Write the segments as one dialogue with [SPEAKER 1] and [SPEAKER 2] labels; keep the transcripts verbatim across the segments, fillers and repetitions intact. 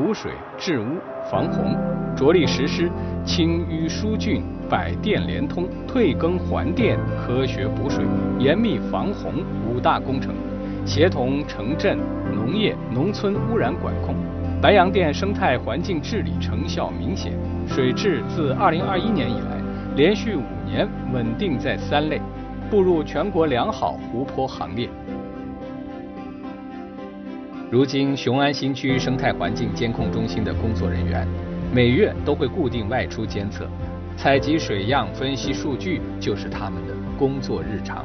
[SPEAKER 1] 补水、治污、防洪，着力实施清淤疏浚、百电联通、退耕还电、科学补水、严密防洪五大工程，协同城镇、农业、农村污染管控。白洋淀生态环境治理成效明显，水质自二零二一年以来连续五年稳定在三类，步入全国良好湖泊行列。如今，雄安新区生态环境监控中心的工作人员每月都会固定外出监测，采集水样、分析数据，就是他们的工作日常。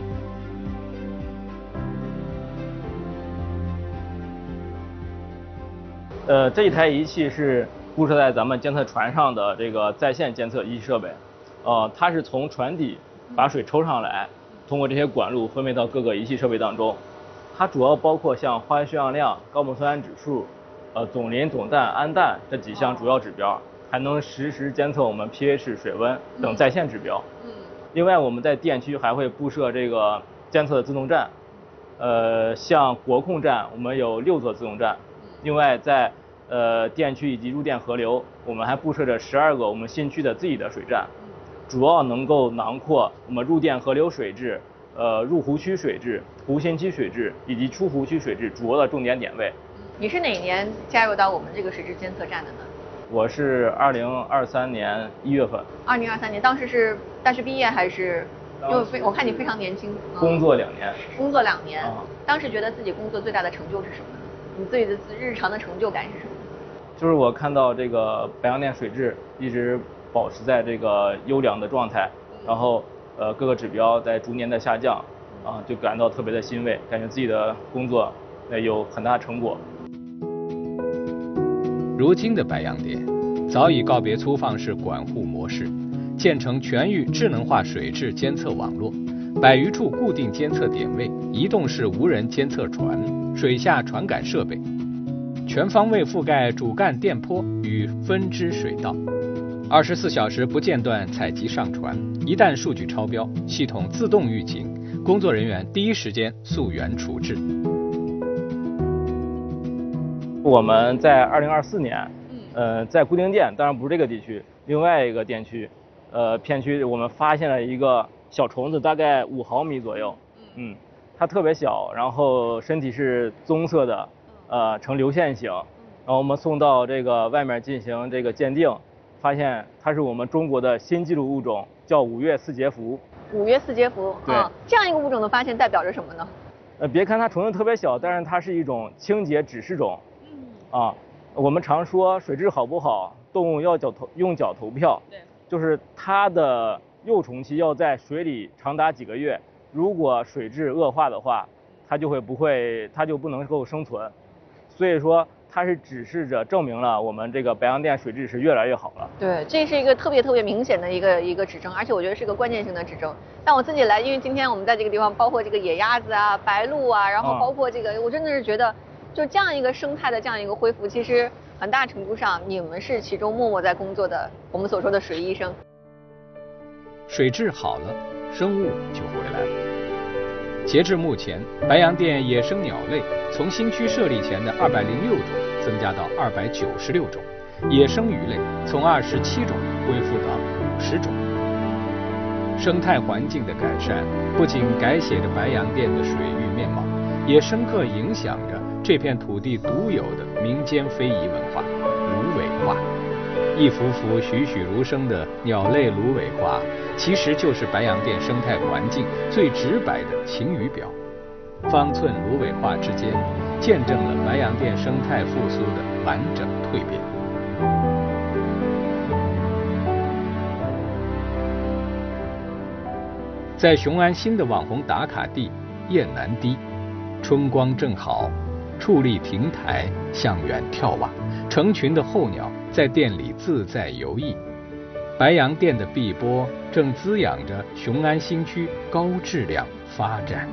[SPEAKER 2] 呃，这一台仪器是布设在咱们监测船上的这个在线监测仪器设备，呃，它是从船底把水抽上来，通过这些管路分配到各个仪器设备当中。它主要包括像化学血氧量、高锰酸铵指数、呃总磷、总氮、氨氮这几项主要指标，还能实时监测我们 pH、水温等在线指标。嗯。另外，我们在电区还会布设这个监测的自动站，呃，像国控站我们有六座自动站，另外在呃电区以及入电河流，我们还布设着十二个我们新区的自己的水站，主要能够囊括我们入电河流水质。呃，入湖区水质、湖心区水质以及出湖区水质主要的重点点位。
[SPEAKER 3] 你是哪年加入到我们这个水质监测站的呢？
[SPEAKER 2] 我是二零二三年一月份。
[SPEAKER 3] 二零二三年，当时是大学毕业还是？因为非我看你非常年轻。
[SPEAKER 2] 工作两年。
[SPEAKER 3] 工作两年。
[SPEAKER 2] 啊。
[SPEAKER 3] 当时觉得自己工作最大的成就是什么呢？你自己的日常的成就感是什么？
[SPEAKER 2] 就是我看到这个白洋淀水质一直保持在这个优良的状态，然后。呃，各个指标在逐年的下降，啊，就感到特别的欣慰，感觉自己的工作呃有很大成果。
[SPEAKER 1] 如今的白洋淀早已告别粗放式管护模式，建成全域智能化水质监测网络，百余处固定监测点位，移动式无人监测船、水下传感设备，全方位覆盖主干电波与分支水道。二十四小时不间断采集上传，一旦数据超标，系统自动预警，工作人员第一时间溯源处置。
[SPEAKER 2] 我们在二零二四年，呃，在固定店，当然不是这个地区，另外一个店区，呃，片区，我们发现了一个小虫子，大概五毫米左右，嗯，它特别小，然后身体是棕色的，呃，呈流线型，然后我们送到这个外面进行这个鉴定。发现它是我们中国的新纪录物种，叫五岳四节蝠。
[SPEAKER 3] 五岳四节蝠，
[SPEAKER 2] 对、
[SPEAKER 3] 啊，这样一个物种的发现代表着什么呢？
[SPEAKER 2] 呃，别看它虫子特别小，但是它是一种清洁指示种。嗯。啊，我们常说水质好不好，动物要脚投用脚投票。对。就是它的幼虫期要在水里长达几个月，如果水质恶化的话，它就会不会，它就不能够生存。所以说。它是指示着证明了我们这个白洋淀水质是越来越好了。
[SPEAKER 3] 对，这是一个特别特别明显的一个一个指征，而且我觉得是个关键性的指征。但我自己来，因为今天我们在这个地方，包括这个野鸭子啊、白鹭啊，然后包括这个，嗯、我真的是觉得，就这样一个生态的这样一个恢复，其实很大程度上你们是其中默默在工作的，我们所说的水医生。
[SPEAKER 1] 水质好了，生物就回来了。截至目前，白洋淀野生鸟类从新区设立前的二百零六种增加到二百九十六种，野生鱼类从二十七种恢复到五十种。生态环境的改善不仅改写着白洋淀的水域面貌，也深刻影响着这片土地独有的民间非遗文化——芦苇画。一幅幅栩栩如生的鸟类芦苇画，其实就是白洋淀生态环境最直白的晴雨表。方寸芦苇画之间，见证了白洋淀生态复苏的完整蜕变。在雄安新的网红打卡地雁南堤，春光正好，矗立亭台，向远眺望，成群的候鸟在店里自在游弋。白洋淀的碧波正滋养着雄安新区高质量发展。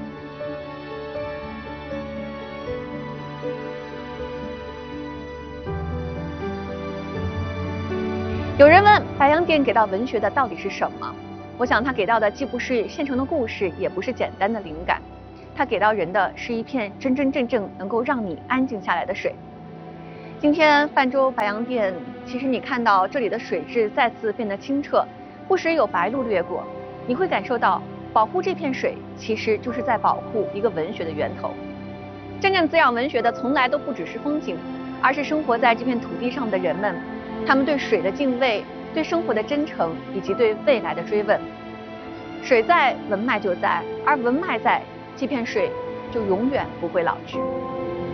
[SPEAKER 3] 有人问白洋淀给到文学的到底是什么？我想他给到的既不是现成的故事，也不是简单的灵感，他给到人的是一片真真正正能够让你安静下来的水。 今天泛舟白洋淀，其实你看到这里的水质再次变得清澈，不时有白鹭掠过，你会感受到保护这片水，其实就是在保护一个文学的源头。真正滋养文学的，从来都不只是风景，而是生活在这片土地上的人们，他们对水的敬畏，对生活的真诚，以及对未来的追问。水在，文脉就在，而文脉在，这片水就永远不会老去。